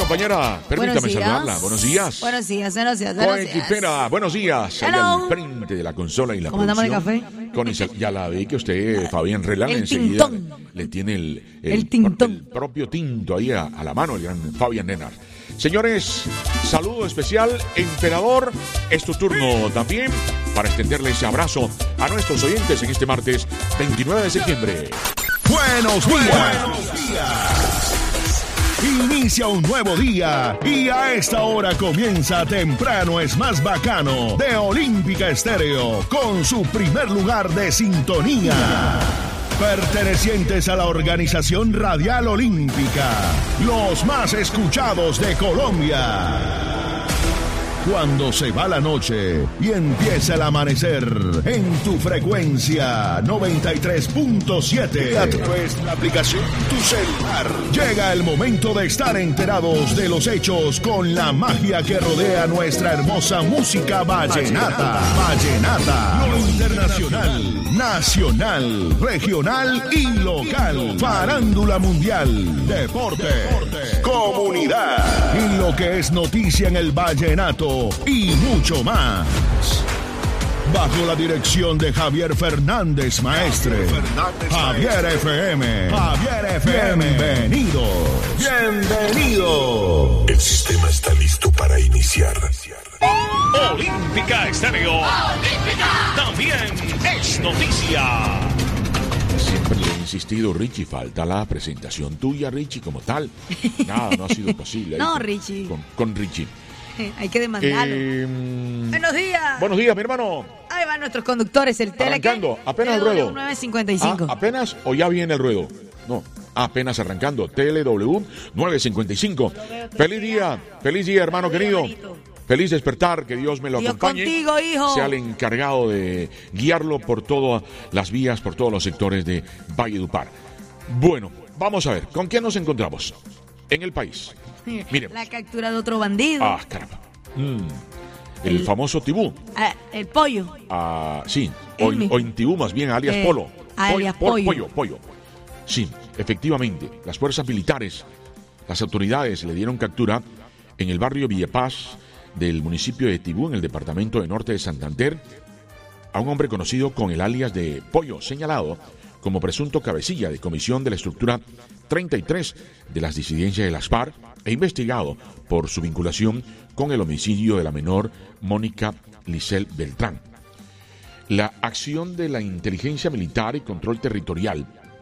compañera, permítame saludarla. Buenos días. Buenos días. Coequipera, buenos días. Ahí al frente de la consola y la ¿Cómo andamos de producción. café? Ya la vi que usted, Fabián Relan, El enseguida tintón. le tiene El tintón. el propio tinto ahí a la mano, el gran Fabián Renan. Señores, saludo especial, emperador, es tu turno también para extenderle ese abrazo a nuestros oyentes en este martes 29 de septiembre. Buenos días. Inicia un nuevo día y a esta hora comienza Temprano es Más Bacano de Olímpica Estéreo con su primer lugar de sintonía. Pertenecientes a la organización Radial Olímpica, los más escuchados de Colombia. Cuando se va la noche y empieza el amanecer en tu frecuencia 93.7 a través de la aplicación Tu Celular. Llega el momento de estar enterados de los hechos con la magia que rodea nuestra hermosa música vallenata. Lo internacional, nacional, regional y local. Farándula mundial, deporte, comunidad y lo que es noticia en el vallenato y mucho más. Bajo la dirección de Javier Fernández Maestre. Javier FM. Bienvenido. El sistema está listo para iniciar. Olímpica Estéreo. Olímpica. También es noticia. Siempre le he insistido, Richie, falta la presentación tuya, Richie, como tal. Nada, no ha sido posible. No, Richie. Con Richie. Hay que demandarlo. Buenos días. Buenos días, mi hermano. Ahí van nuestros conductores, el tele. Arrancando, apenas el ruedo. 955. ¿Apenas o ya viene el ruedo? No, apenas arrancando. TLW 955. Feliz día, hermano querido. Feliz despertar, que Dios me lo acompañe. Contigo, hijo. Sea el encargado de guiarlo por todas las vías, por todos los sectores de Valledupar. Bueno, vamos a ver, ¿con quién nos encontramos? En el país. Miren. La captura de otro bandido. Ah, caramba. El famoso Tibú. El pollo. Sí, o en Tibú más bien, alias Polo. Alias Pollo. Pollo. Sí, efectivamente, las fuerzas militares, las autoridades le dieron captura en el barrio Villepaz del municipio de Tibú, en el departamento de Norte de Santander, a un hombre conocido con el alias de Pollo, señalado como presunto cabecilla de comisión de la estructura 33 de las disidencias de las FARC e investigado por su vinculación con el homicidio de la menor Mónica Lisel Beltrán. La acción de la inteligencia militar y control territorial,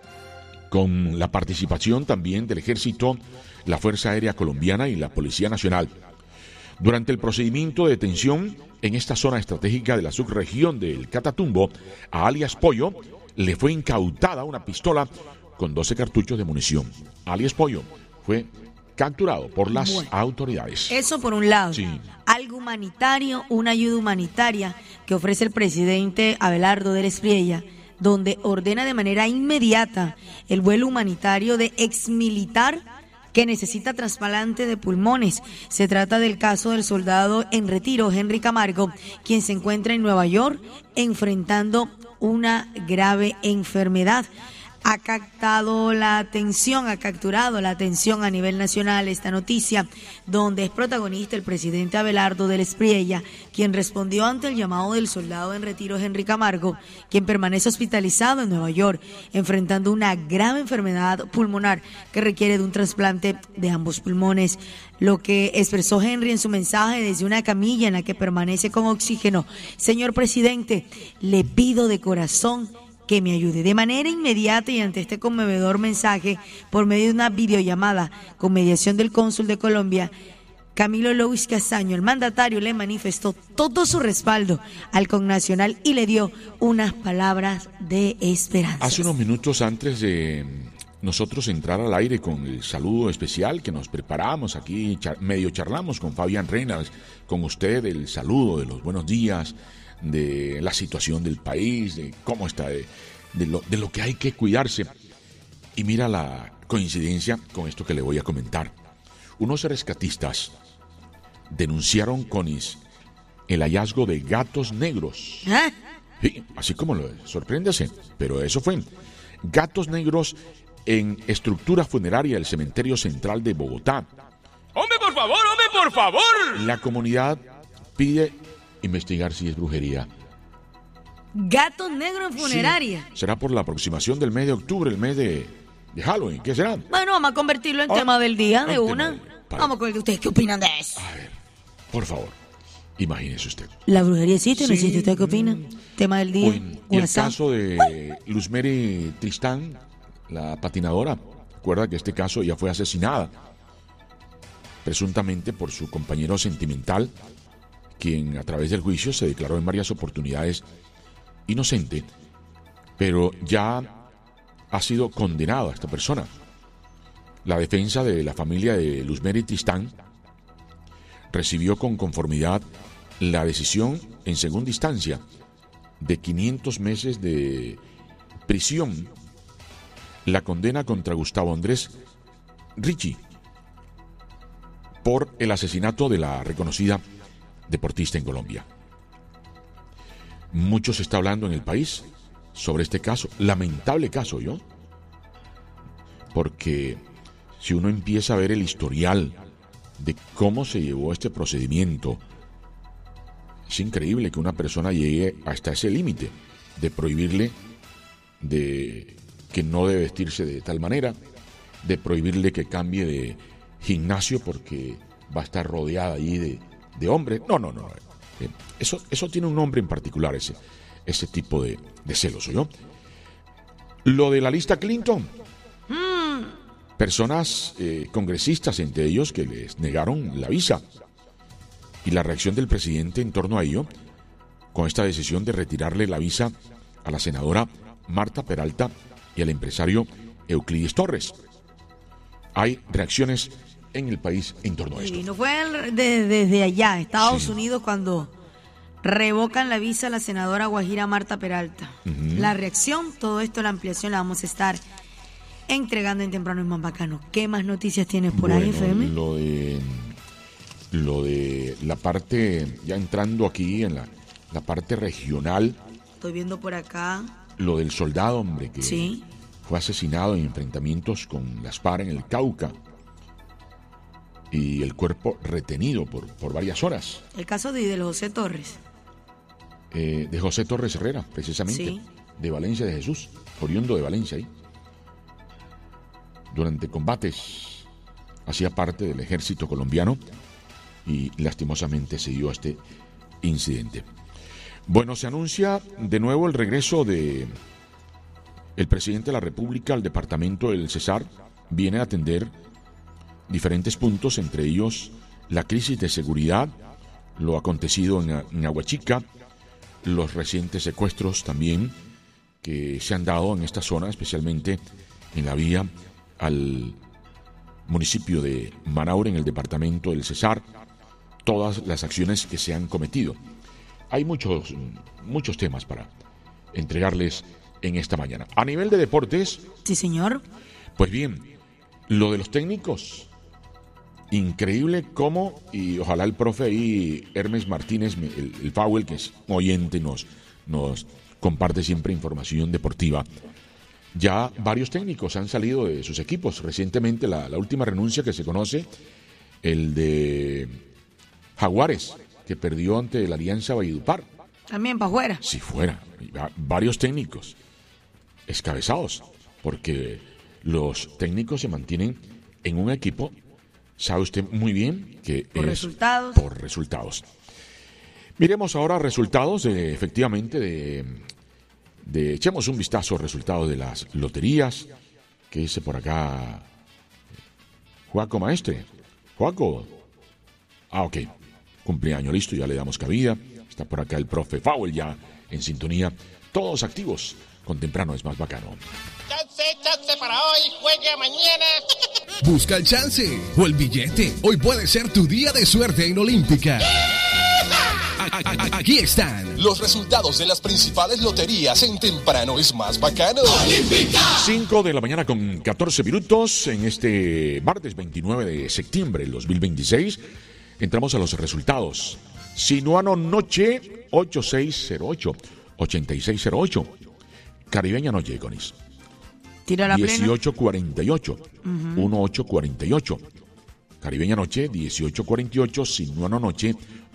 con la participación también del Ejército, la Fuerza Aérea Colombiana y la Policía Nacional. Durante el procedimiento de detención en esta zona estratégica de la subregión del Catatumbo, a alias Pollo le fue incautada una pistola con 12 cartuchos de munición. Alias Pollo fue capturado por las autoridades. Eso por un lado. Sí. Algo humanitario, una ayuda humanitaria que ofrece el presidente Abelardo del Espriella, donde ordena de manera inmediata el vuelo humanitario de exmilitar que necesita trasplante de pulmones. Se trata del caso del soldado en retiro, Henry Camargo, quien se encuentra en Nueva York enfrentando una grave enfermedad. Ha capturado la atención a nivel nacional esta noticia, donde es protagonista el presidente Abelardo del Espriella, quien respondió ante el llamado del soldado en retiro Henry Camargo, quien permanece hospitalizado en Nueva York, enfrentando una grave enfermedad pulmonar que requiere de un trasplante de ambos pulmones. Lo que expresó Henry en su mensaje desde una camilla en la que permanece con oxígeno: señor presidente, le pido de corazón que me ayude de manera inmediata, y ante este conmovedor mensaje, por medio de una videollamada con mediación del cónsul de Colombia, Camilo Luis Castaño, el mandatario, le manifestó todo su respaldo al connacional y le dio unas palabras de esperanza. Hace unos minutos antes de nosotros entrar al aire con el saludo especial que nos preparamos aquí, medio charlamos con Fabián Reynolds, con usted, el saludo de los buenos días, de la situación del país, de cómo está, de lo que hay que cuidarse. Y mira la coincidencia con esto que le voy a comentar. Unos rescatistas denunciaron con el hallazgo de gatos negros. Sí, así como lo sorpréndase, pero eso fue. Gatos negros en estructura funeraria del cementerio central de Bogotá. ¡Hombre, por favor! La comunidad pide investigar si es brujería. Gato negro en funeraria. Sí, será por la aproximación del mes de octubre, el mes de Halloween. ¿Qué será? Bueno, vamos a convertirlo en tema del día de una. Vamos con el de ustedes. ¿Qué opinan de eso? A ver, por favor, imagínese usted. ¿La brujería existe o no existe? ¿Usted qué opina? Tema del día. Y el caso de Luzmeri Tristán, la patinadora. Recuerda que este caso ya fue asesinada, presuntamente por su compañero sentimental, quien a través del juicio se declaró en varias oportunidades inocente, pero ya ha sido condenado a esta persona. La defensa de la familia de Luzmeri Tristán recibió con conformidad la decisión en segunda instancia de 500 meses de prisión, la condena contra Gustavo Andrés Ricci por el asesinato de la reconocida deportista en Colombia. Mucho se está hablando en el país sobre este caso, lamentable caso, porque si uno empieza a ver el historial de cómo se llevó este procedimiento, es increíble que una persona llegue hasta ese límite de prohibirle de que no debe vestirse de tal manera, de prohibirle que cambie de gimnasio porque va a estar rodeada allí de hombres. No. Eso tiene un nombre en particular, ese tipo de celos, ¿oyó? Lo de la lista Clinton. Personas congresistas, entre ellos, que les negaron la visa. Y la reacción del presidente en torno a ello, con esta decisión de retirarle la visa a la senadora Marta Peralta y al empresario Euclides Torres. Hay reacciones en el país en torno a esto. Y no fue desde allá, Estados Unidos, cuando revocan la visa a la senadora guajira Marta Peralta. La reacción, todo esto, la ampliación la vamos a estar entregando en Temprano es Más Bacano. ¿Qué más noticias tienes por ahí, FM? Lo de la parte, ya entrando aquí en la parte regional. Estoy viendo por acá. Lo del soldado, hombre, que fue asesinado en enfrentamientos con las FARC en el Cauca. Y el cuerpo retenido por varias horas. El caso de José Torres. De José Torres Herrera, precisamente. De Valencia de Jesús, oriundo de Valencia ahí. Durante combates hacía parte del ejército colombiano y lastimosamente se dio este incidente. Bueno, se anuncia de nuevo el regreso de el presidente de la República al departamento del Cesar. Viene a atender diferentes puntos, entre ellos la crisis de seguridad, lo acontecido en Aguachica, los recientes secuestros también que se han dado en esta zona, especialmente en la vía al municipio de Manaure, en el departamento del Cesar, todas las acciones que se han cometido. Hay muchos temas para entregarles en esta mañana. A nivel de deportes... Sí, señor. Pues bien, lo de los técnicos, increíble cómo, y ojalá el profe ahí, Hermes Martínez, el Fowell, que es oyente, nos comparte siempre información deportiva. Ya varios técnicos han salido de sus equipos. Recientemente, la última renuncia que se conoce, el de Jaguares, que perdió ante la Alianza Valledupar. También para afuera. Si fuera. Varios técnicos escabezados, porque los técnicos se mantienen en un equipo, sabe usted muy bien que por es resultados. Por resultados. Miremos ahora resultados, efectivamente, echemos un vistazo a resultados de las loterías. ¿Qué dice por acá Joaco Maestre? Joaco. Ok. Cumpleaños, listo, ya le damos cabida. Está por acá el profe Fowell ya en sintonía. Todos activos con Temprano es Más Bacano. Chance para hoy, juegue mañana. Busca el chance o el billete. Hoy puede ser tu día de suerte en Olímpica. Aquí están los resultados de las principales loterías en Temprano es Más Bacano. Olímpica. 5 de la mañana con 14 minutos en este martes 29 de septiembre del 2026. Entramos a los resultados. Sinuano Noche 8608. Caribeña Noche, Conis. Tira la 1848. 1848. Caribeña Noche 18:48, Sinuano Noche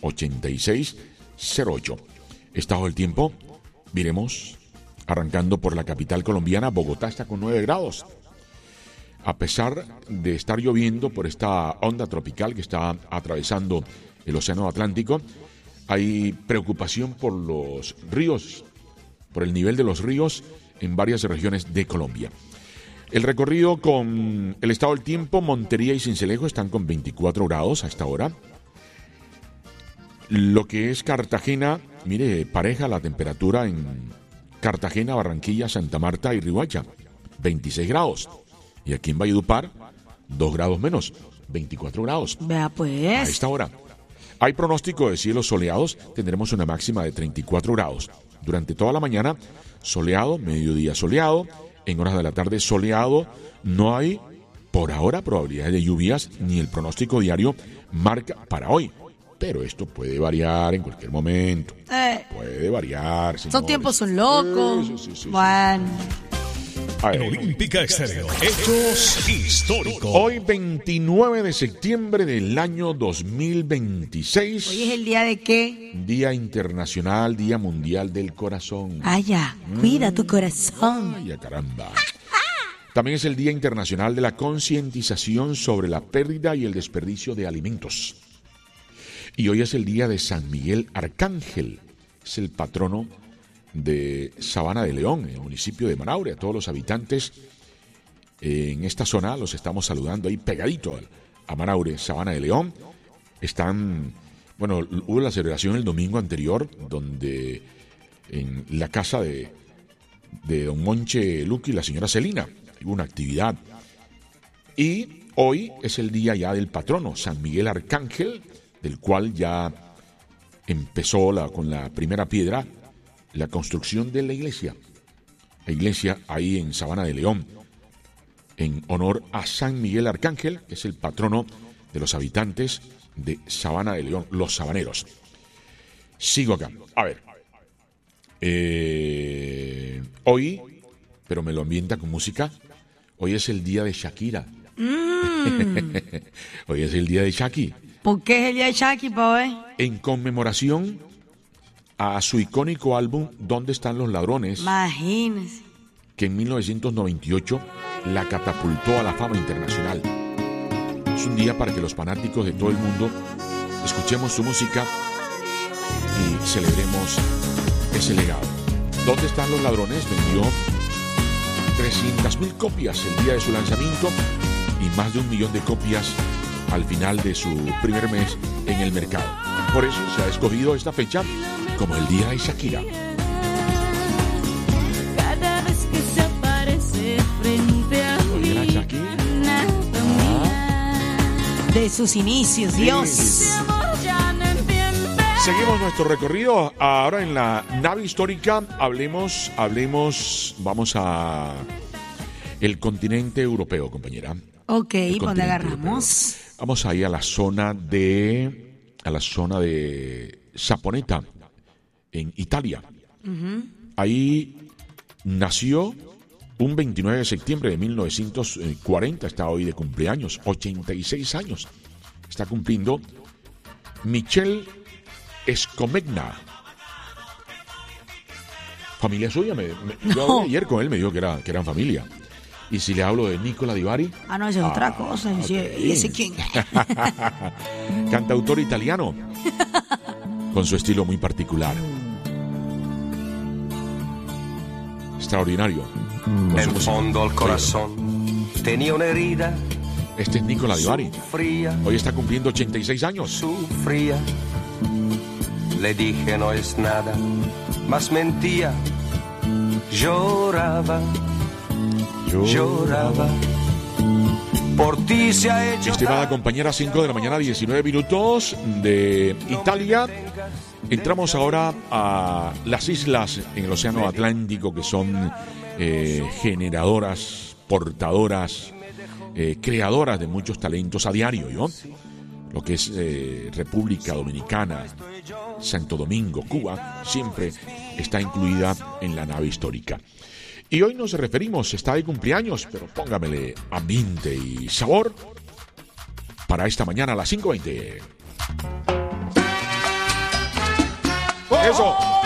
86:08. Estado del tiempo, miremos, arrancando por la capital colombiana, Bogotá está con 9 grados. A pesar de estar lloviendo por esta onda tropical que está atravesando el Océano Atlántico, hay preocupación por los ríos, por el nivel de los ríos en varias regiones de Colombia. El recorrido con el estado del tiempo, Montería y Sincelejo están con 24 grados a esta hora. Lo que es Cartagena, mire, pareja la temperatura en Cartagena, Barranquilla, Santa Marta y Riohacha, 26 grados. Y aquí en Valledupar, 2 grados menos, 24 grados. Vea pues. A esta hora. Hay pronóstico de cielos soleados, tendremos una máxima de 34 grados. Durante toda la mañana, soleado, mediodía soleado, en horas de la tarde soleado. No hay, por ahora, probabilidades de lluvias, ni el pronóstico diario marca para hoy. Pero esto puede variar en cualquier momento. Puede variar, señores. Esos tiempos son locos. Sí. Bueno. En Olímpica Estéreo, hechos históricos. Hoy 29 de septiembre del año 2026. ¿Hoy es el día de qué? Día Internacional, Día Mundial del Corazón. Ay, ya, cuida tu corazón. Ay, caramba. También es el Día Internacional de la Concientización sobre la pérdida y el desperdicio de alimentos. Y hoy es el día de San Miguel Arcángel. Es el patrono de Sabana de León, en el municipio de Manaure. A todos los habitantes en esta zona los estamos saludando ahí pegadito a Manaure, Sabana de León. Hubo la celebración el domingo anterior, donde en la casa de don Monche Luque y la señora Celina hubo una actividad. Y hoy es el día ya del patrono, San Miguel Arcángel, del cual ya empezó con la primera piedra la construcción de la iglesia ahí en Sabana de León, en honor a San Miguel Arcángel, que es el patrono de los habitantes de Sabana de León, los sabaneros. Sigo acá. A ver. Hoy, pero me lo ambienta con música, hoy es el día de Shakira. Hoy es el día de Shaki. ¿Por qué es el día de Shaki, pues? En conmemoración a su icónico álbum ¿Dónde están los ladrones? Imagínese. Que en 1998 la catapultó a la fama internacional. Es un día para que los fanáticos de todo el mundo escuchemos su música y celebremos ese legado. ¿Dónde están los ladrones? Vendió 300,000 copias el día de su lanzamiento y más de 1 millón de copias al final de su primer mes en el mercado. Por eso se ha escogido esta fecha como el día de Shakira. Cada vez que se aparece frente a mí. ¿Oye la Shakira? De sus inicios, Dios. Seguimos nuestro recorrido ahora en la nave histórica. Hablemos, vamos a el continente europeo, compañera. Ok, ¿dónde agarramos? Europeo. Vamos ahí a la zona de Saponeta, en Italia. Ahí nació un 29 de septiembre de 1940, está hoy de cumpleaños, 86 años. Está cumpliendo Michel Scomegna. Familia suya, yo hablé ayer con él, me dijo que eran familia. Y si le hablo de Nicola Di Bari. No, esa es otra cosa. Okay. ¿Y ese quién? Cantautor italiano, con su estilo muy particular. Extraordinario. En fondo al corazón tenía una herida. Este es Nicola Di Bari. Hoy está cumpliendo 86 años. Sufría. Le dije no es nada, más mentía. Lloraba. Por ti se ha hecho. Estimada compañera, 5 de la mañana, 19 minutos de Italia. Entramos ahora a las islas en el Océano Atlántico, que son generadoras, portadoras, creadoras de muchos talentos a diario, ¿no? Lo que es República Dominicana, Santo Domingo, Cuba, siempre está incluida en la nave histórica. Y hoy nos referimos, está de cumpleaños, pero póngamele ambiente y sabor. para esta mañana a las 5:20. ¡Eso!